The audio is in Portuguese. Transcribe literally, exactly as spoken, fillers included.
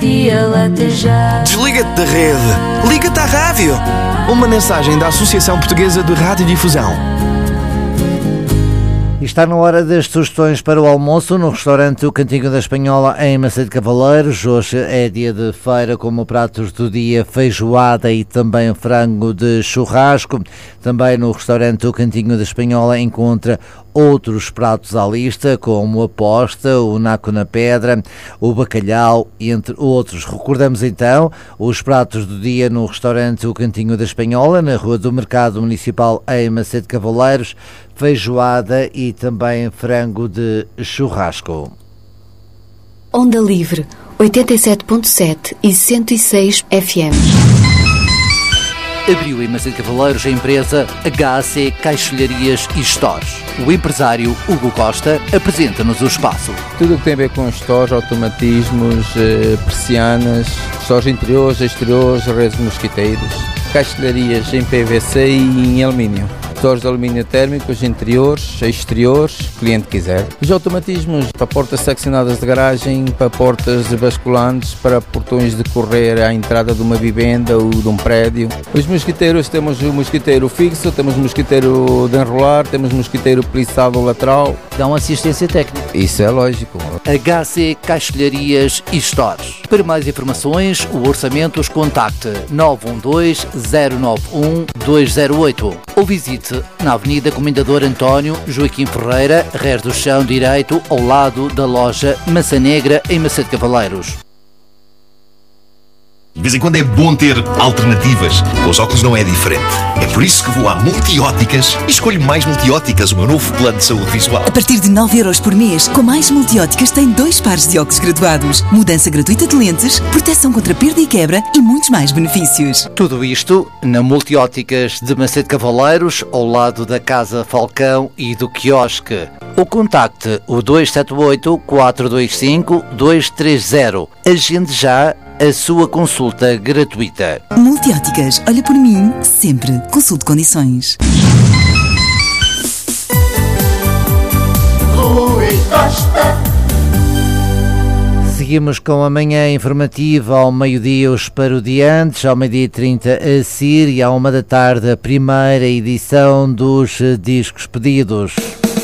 dia, até já. Desliga-te da rede, liga-te à rádio. Uma mensagem da Associação Portuguesa de Radiodifusão. Está na hora das sugestões para o almoço no restaurante O Cantinho da Espanhola em Macedo de Cavaleiros. Hoje é dia de feira, como pratos do dia, feijoada e também frango de churrasco. Também no restaurante O Cantinho da Espanhola encontra outros pratos à lista, como a posta, o naco na pedra, o bacalhau, entre outros. Recordamos então os pratos do dia no restaurante O Cantinho da Espanhola, na Rua do Mercado Municipal em Macedo de Cavaleiros: feijoada e também frango de churrasco. Onda Livre, oitenta e sete ponto sete e cento e seis F M. Abriu em Macedo de Cavaleiros a empresa H A C Caixilharias e Stores. O empresário Hugo Costa apresenta-nos o espaço. Tudo o que tem a ver com stores, automatismos, persianas, stores interiores, exteriores, redes mosquiteiros, caixilharias em P V C e em alumínio. Stores de alumínio térmicos, interiores, exteriores, o cliente quiser. Os automatismos para portas seccionadas de garagem, para portas basculantes, para portões de correr à entrada de uma vivenda ou de um prédio. Os mosquiteiros, temos o mosquiteiro fixo, temos o mosquiteiro de enrolar, temos o mosquiteiro plissado lateral. Dão assistência técnica. Isso é lógico. H C Caixilharias e Stores. Para mais informações, o orçamentos, contacte nove um dois, zero nove um, dois zero oito ou visite na Avenida Comendador António Joaquim Ferreira, Rés do Chão Direito, ao lado da loja Maçã Negra, em Macedo de Cavaleiros. De vez em quando é bom ter alternativas. Com os óculos não é diferente. É por isso que vou à Multióticas e escolho Mais Multióticas, o meu novo plano de saúde visual. A partir de nove euros por mês, com Mais Multióticas tem dois pares de óculos graduados, mudança gratuita de lentes, proteção contra perda e quebra e muitos mais benefícios. Tudo isto na Multióticas de Macedo de Cavaleiros, ao lado da Casa Falcão e do quiosque. Ou contacte o dois sete oito, quatro dois cinco, dois três zero. Agende já a sua consulta gratuita. Multióticas, olha por mim, sempre. Consulte condições. Rui Costa. Seguimos com a manhã informativa. Ao meio-dia os parodiantes, ao meio-dia e trinta a Síria, à uma da tarde a primeira edição dos discos pedidos.